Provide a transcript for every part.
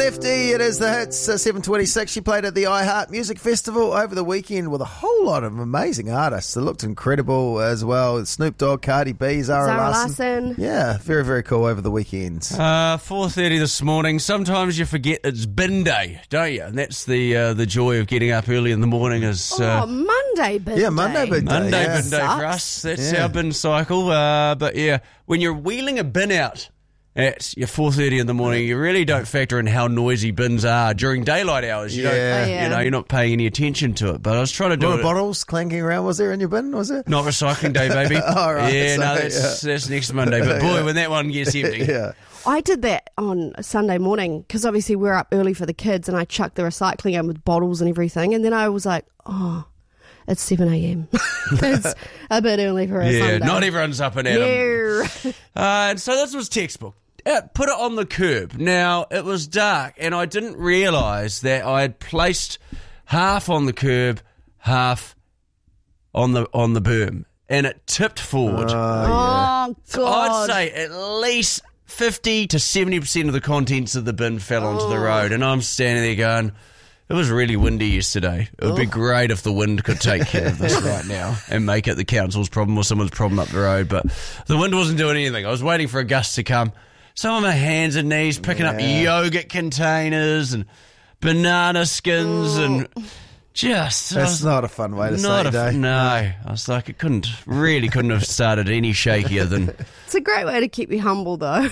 Lefty. It is the hits, 7:26. She played at the iHeart Music Festival over the weekend with a whole lot of amazing artists. It looked incredible as well. Snoop Dogg, Cardi B, Zara Larsson. Yeah, very, very cool over the weekend. 4:30 this morning. Sometimes you forget it's bin day, don't you? And that's the joy of getting up early in the morning. Monday bin day. Yeah, Monday bin day. Bin day for us. That's our bin cycle. But yeah, when you're wheeling a bin out at your 4:30 in the morning, you really don't factor in how noisy bins are during daylight hours. You don't, you're not paying any attention to it. But I was trying to do it. Bottles clanking around, was there in your bin, was it? Not recycling day, baby. All right. Yeah, that's next Monday. But boy, when that one gets empty. Yeah. I did that on a Sunday morning because obviously we're up early for the kids and I chucked the recycling in with bottles and everything. And then I was like, it's 7 a.m. It's a bit early for a Sunday. Yeah, not everyone's up and at 'em. And so this was textbook. Put it on the curb. Now, it was dark, and I didn't realise that I had placed half on the curb, half on the berm, and it tipped forward. Oh, So God. I'd say at least 50 to 70% of the contents of the bin fell onto the road, and I'm standing there going, it was really windy yesterday. It would be great if the wind could take care of this right now and make it the council's problem or someone's problem up the road, but the wind wasn't doing anything. I was waiting for a gust to come. So on my hands and knees picking up yogurt containers and banana skins and just... That's not a fun way to start your day. No. I was like, it couldn't have started any shakier than... It's a great way to keep you humble, though.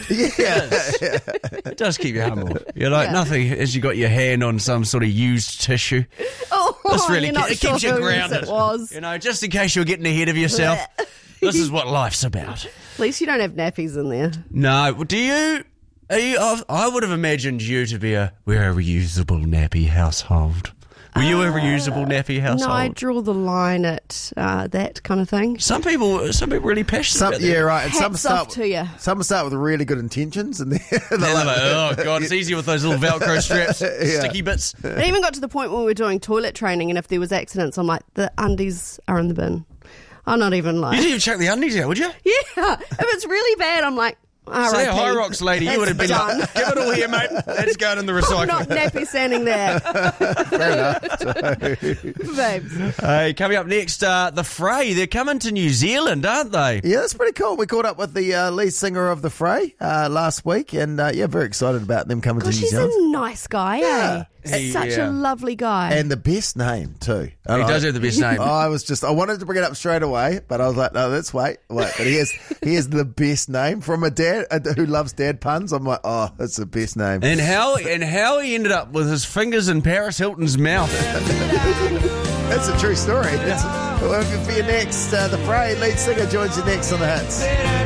It does keep you humble. You're like nothing as you got your hand on some sort of used tissue. This really it keeps you grounded. It was. You know, just in case you're getting ahead of yourself. This is what life's about. At least you don't have nappies in there. No, do you? I would have imagined you to be we're a reusable nappy household. Were you a reusable nappy household? No, I draw the line at that kind of thing. Some people really passionate about that. Yeah, right. And Hats off to you. Some start with really good intentions, and they're They're like, oh, God, it's easier with those little Velcro straps, sticky bits. It even got to the point where we were doing toilet training, and if there was accidents, I'm like, the undies are in the bin. I'm not even like... You didn't even chuck the undies out, would you? Yeah. If it's really bad, I'm like... Say a High Rocks lady, you would have been like, give it all here, mate. That's going in the recycling. I'm not nappy standing there. Fair enough. Babes. Hey, coming up next, The Fray. They're coming to New Zealand, aren't they? Yeah, that's pretty cool. We caught up with the lead singer of The Fray last week, and very excited about them coming to New Zealand. He's a nice guy, eh? Such a lovely guy. And the best name, too. He does have the best name. I wanted to bring it up straight away, but I was like, no, let's wait. But he has the best name from a dad who loves dad puns. I'm like, that's the best name. And how he ended up with his fingers in Paris Hilton's mouth. That's a true story. We're looking for you next. The Fray lead singer joins you next on the hits.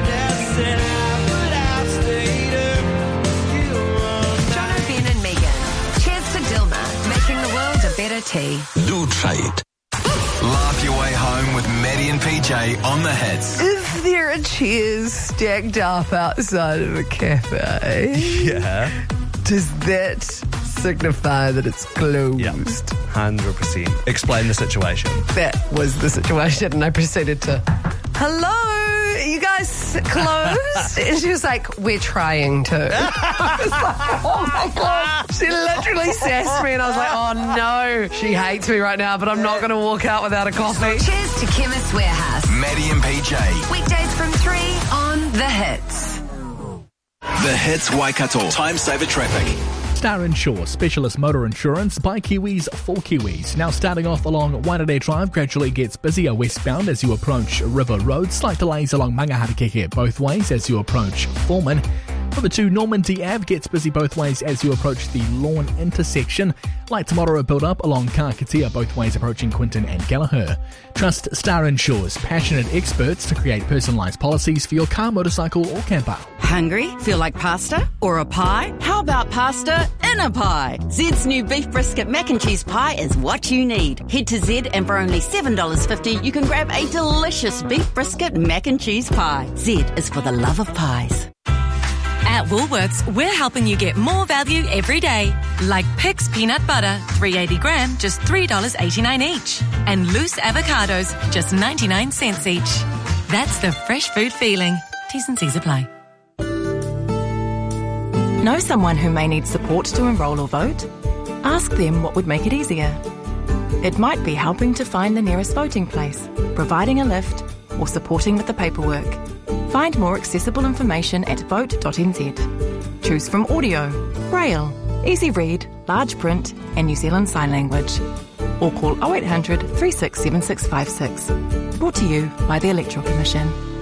Better tea. Do try it. Laugh your way home with Maddie and PJ on the hits. Is there a chair stacked up outside of a cafe? Yeah. Does that signify that it's closed? Yeah, 100%. Explain the situation. That was the situation, and I proceeded to, hello, are you guys closed? And she was like, we're trying to. I was like, oh my God. She literally sassed me, and I was like, oh no. She hates me right now, but I'm not going to walk out without a coffee. Cheers to Chemist Warehouse. Maddie and PJ. Weekdays from 3 on The Hits. The Hits Waikato. Time saver traffic. Star Insure, specialist motor insurance by Kiwis for Kiwis. Now starting off along Waitanere Drive, gradually gets busier westbound as you approach River Road. Slight delays along Mangahatakeke both ways as you approach Foreman. Over to Normandy Ave gets busy both ways as you approach the Lawn intersection. Light to moderate build up along Kākatea both ways approaching Quinton and Gallagher. Trust Star Insure's passionate experts to create personalised policies for your car, motorcycle or camper. Hungry? Feel like pasta? Or a pie? How about pasta in a pie? Zed's new beef brisket mac and cheese pie is what you need. Head to Zed and for only $7.50 you can grab a delicious beef brisket mac and cheese pie. Zed is for the love of pies. At Woolworths, we're helping you get more value every day. Like Pix peanut butter, 380 gram, just $3.89 each. And loose avocados, just 99 cents each. That's the fresh food feeling. T's and C's apply. Know someone who may need support to enrol or vote? Ask them what would make it easier. It might be helping to find the nearest voting place, providing a lift, or supporting with the paperwork. Find more accessible information at vote.nz. Choose from audio, braille, easy read, large print, and New Zealand Sign Language. Or call 0800 367656. Brought to you by the Electoral Commission.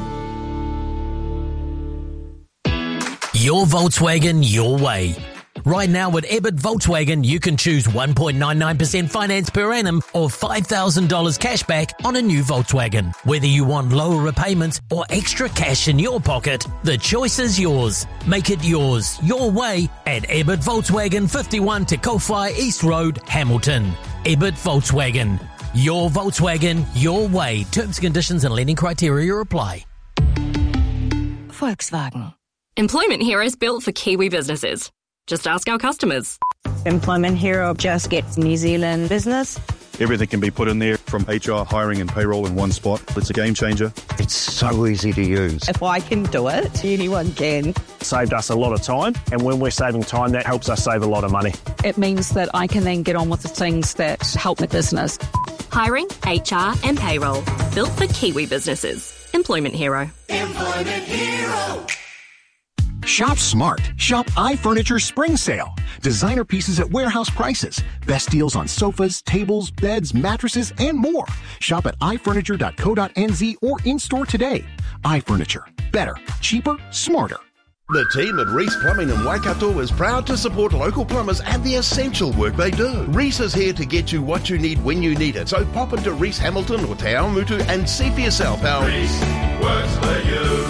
Your Volkswagen, your way. Right now at Ebbett Volkswagen, you can choose 1.99% finance per annum or $5,000 cash back on a new Volkswagen. Whether you want lower repayments or extra cash in your pocket, the choice is yours. Make it yours, your way at Ebbett Volkswagen, 51 Te Kowhai East Road, Hamilton. Ebbett Volkswagen. Your Volkswagen, your way. Terms, conditions and lending criteria apply. Volkswagen. Employment Hero's built for Kiwi businesses. Just ask our customers. Employment Hero just gets New Zealand business. Everything can be put in there from HR, hiring and payroll in one spot. It's a game changer. It's so easy to use. If I can do it, anyone can. Saved us a lot of time, and when we're saving time, that helps us save a lot of money. It means that I can then get on with the things that help my business. Hiring, HR and payroll. Built for Kiwi businesses. Employment Hero. Employment Hero. Shop smart. Shop iFurniture Spring Sale. Designer pieces at warehouse prices. Best deals on sofas, tables, beds, mattresses, and more. Shop at ifurniture.co.nz or in-store today. iFurniture. Better, cheaper, smarter. The team at Reese Plumbing in Waikato is proud to support local plumbers and the essential work they do. Reese is here to get you what you need when you need it. So pop into Reese Hamilton or Te Awamutu and see for yourself how Reese works for you.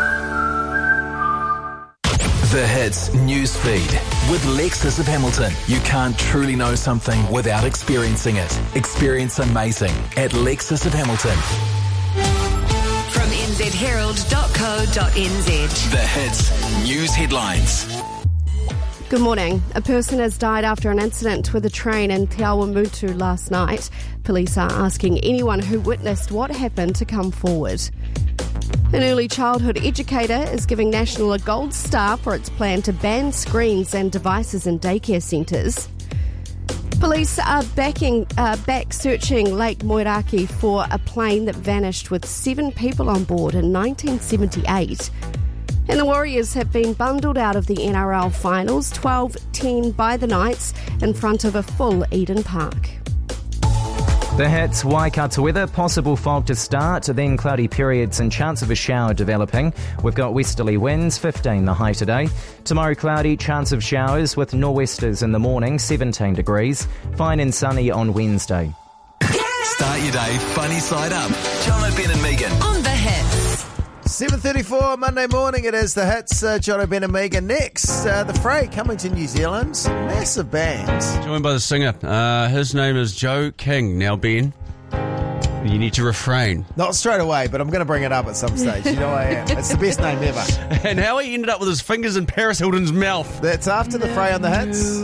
The Hits news feed with Lexus of Hamilton. You can't truly know something without experiencing it. Experience amazing at Lexus of Hamilton. From nzherald.co.nz. The Hits news headlines. Good morning. A person has died after an incident with a train in Te Awamutu last night. Police are asking anyone who witnessed what happened to come forward. An early childhood educator is giving National a gold star for its plan to ban screens and devices in daycare centres. Police are back searching Lake Moeraki for a plane that vanished with 7 people on board in 1978. And the Warriors have been bundled out of the NRL finals 12-10 by the Knights in front of a full Eden Park. The Hits, Waikato weather, possible fog to start, then cloudy periods and chance of a shower developing. We've got westerly winds, 15 the high today. Tomorrow cloudy, chance of showers with nor'westers in the morning, 17 degrees. Fine and sunny on Wednesday. Start your day funny side up. John O'Ben and Megan. On The Hits. 7:34 Monday morning, it is The Hits. John O'Ben and Megan. Next, The Fray coming to New Zealand. Massive band. Joined by the singer. His name is Joe King. Now, Ben, you need to refrain. Not straight away, but I'm going to bring it up at some stage. You know I am. It's the best name ever. And how he ended up with his fingers in Paris Hilton's mouth. That's after The Fray on The Hits.